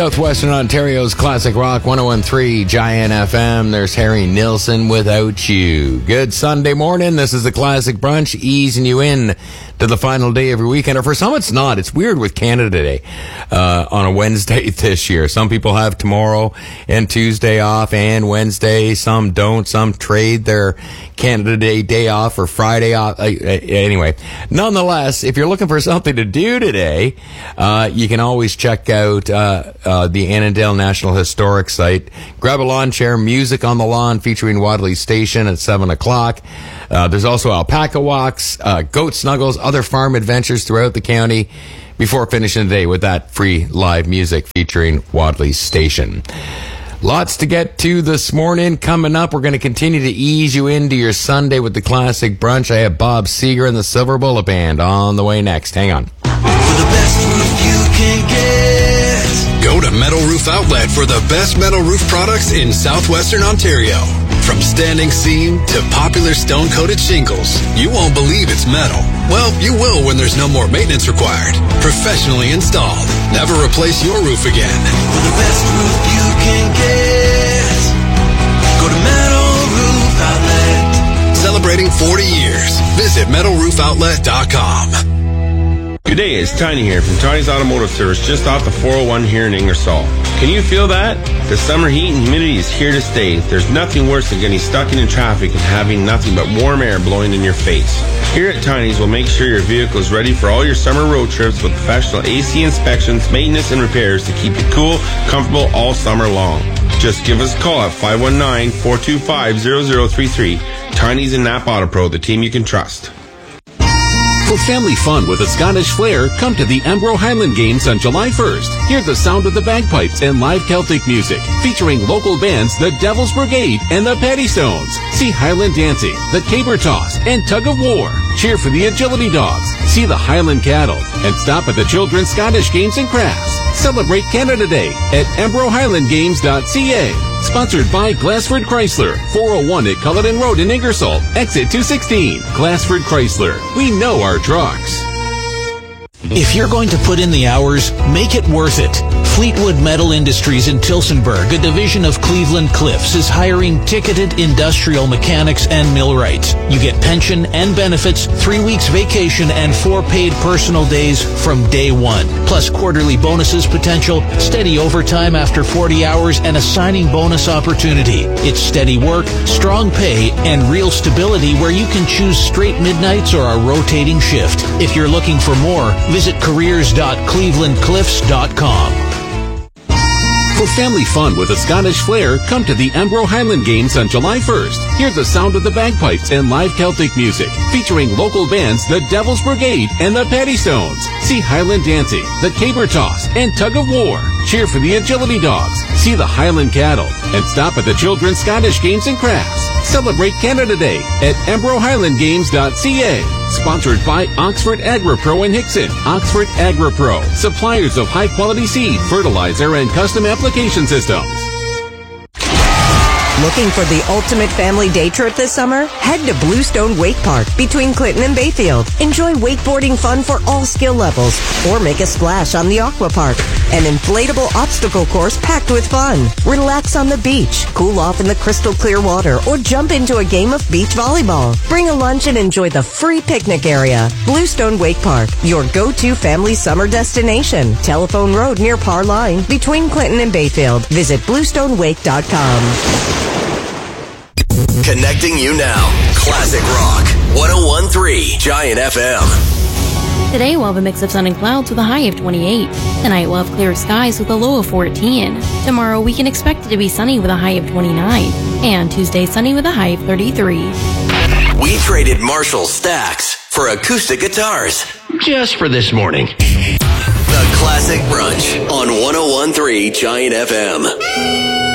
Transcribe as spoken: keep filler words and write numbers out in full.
Southwestern Ontario's Classic Rock one oh one point three Giant F M. There's Harry Nilsson, Without You. Good Sunday morning. This is the Classic Brunch, easing you in to the final day of your weekend. Or for some, it's not. It's weird with Canada Day uh, on a Wednesday this year. Some people have tomorrow and Tuesday off and Wednesday. Some don't. Some trade their Canada Day day off or Friday off. Uh, anyway, nonetheless, if you're looking for something to do today, uh, you can always check out uh, uh, the Annandale National Historic Site. Grab a lawn chair, music on the lawn featuring Wadley Station at seven o'clock. Uh, there's also alpaca walks, uh, goat snuggles, other farm adventures throughout the county before finishing the day with that free live music featuring Wadley Station. Lots to get to this morning. Coming up, we're going to continue to ease you into your Sunday with the Classic Brunch. I have Bob Seger and the Silver Bullet Band on the way next. Hang on. For the best roof you can get. Go to Metal Roof Outlet for the best metal roof products in southwestern Ontario. From standing seam to popular stone-coated shingles, you won't believe it's metal. Well, you will when there's no more maintenance required. Professionally installed. Never replace your roof again. For the best roof you can get, go to Metal Roof Outlet. Celebrating forty years. Visit metal roof outlet dot com. Good day, it's Tiny here from Tiny's Automotive Service just off the four oh one here in Ingersoll. Can you feel that? The summer heat and humidity is here to stay. There's nothing worse than getting stuck in traffic and having nothing but warm air blowing in your face. Here at Tiny's, we'll make sure your vehicle is ready for all your summer road trips with professional A C inspections, maintenance, and repairs to keep you cool, comfortable all summer long. Just give us a call at five one nine, four two five, zero zero three three. Tiny's and Napa Auto Pro, the team you can trust. For family fun with a Scottish flair, come to the Embro Highland Games on July first. Hear the sound of the bagpipes and live Celtic music, featuring local bands the Devil's Brigade and the Paddystones. See Highland Dancing, the Caber Toss, and Tug of War. Cheer for the Agility Dogs. See the Highland Cattle, and stop at the Children's Scottish Games and Crafts. Celebrate Canada Day at embro highland games dot c a. Sponsored by Glassford Chrysler, four oh one at Culloden Road in Ingersoll, exit two sixteen. Glassford Chrysler. We know our trucks. If you're going to put in the hours, make it worth it. Fleetwood Metal Industries in Tillsonburg, a division of Cleveland Cliffs, is hiring ticketed industrial mechanics and millwrights. You get pension and benefits, three weeks vacation, and four paid personal days from day one. Plus quarterly bonuses potential, steady overtime after forty hours, and a signing bonus opportunity. It's steady work, strong pay, and real stability where you can choose straight midnights or a rotating shift. If you're looking for more, visit careers dot cleveland cliffs dot com. For family fun with a Scottish flair, come to the Embro Highland Games on July first. Hear the sound of the bagpipes and live Celtic music, featuring local bands the Devil's Brigade and the Paddystones. See Highland Dancing, the Caber Toss, and Tug of War. Cheer for the Agility Dogs. See the Highland Cattle, and stop at the Children's Scottish Games and Crafts. Celebrate Canada Day at embro highland games dot c a. Sponsored by Oxford AgriPro in Hickson. Oxford AgriPro, suppliers of high-quality seed, fertilizer, and custom application systems. Looking for the ultimate family day trip this summer? Head to Bluestone Wake Park between Clinton and Bayfield. Enjoy wakeboarding fun for all skill levels, or make a splash on the Aqua Park, an inflatable obstacle course packed with fun. Relax on the beach, cool off in the crystal clear water, or jump into a game of beach volleyball. Bring a lunch and enjoy the free picnic area. Bluestone Wake Park, your go-to family summer destination. Telephone Road near Parr Line between Clinton and Bayfield. Visit bluestone wake dot com. Connecting you now. Classic Rock one oh one point three Giant F M. Today we'll have a mix of sun and clouds with a high of twenty-eight. Tonight we'll have clear skies with a low of fourteen. Tomorrow we can expect it to be sunny with a high of twenty-nine. And Tuesday sunny with a high of thirty-three. We traded Marshall stacks for acoustic guitars. Just for this morning. The Classic Brunch on one oh one point three Giant F M.